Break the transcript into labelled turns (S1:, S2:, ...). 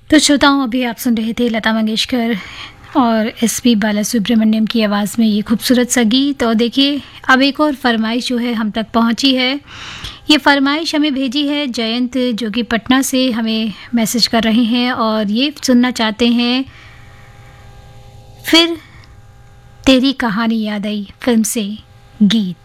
S1: तो श्रोताओं, अभी आप सुन रहे थे लता मंगेशकर और एसपी बालासुब्रमण्यम की आवाज़ में ये खूबसूरत सा गीत। और देखिए, अब एक और फरमाइश जो है हम तक पहुंची है। ये फरमाइश हमें भेजी है जयंत, जो कि पटना से हमें मैसेज कर रहे हैं और ये सुनना चाहते हैं, फिर तेरी कहानी याद आई फिल्म से गीत।